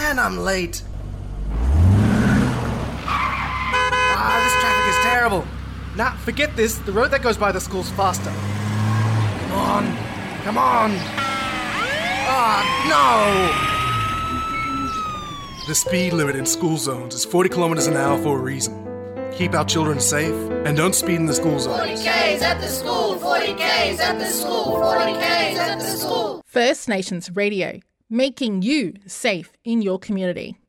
And I'm late. This traffic is terrible. Nah, forget this. The road that goes by the school's faster. Come on. No! The speed limit in school zones is 40 kilometers an hour for a reason. Keep our children safe and don't speed in the school zones. 40 Ks at the school, 40 Ks at the school, 40 Ks at the school. First Nations Radio, making you safe in your community.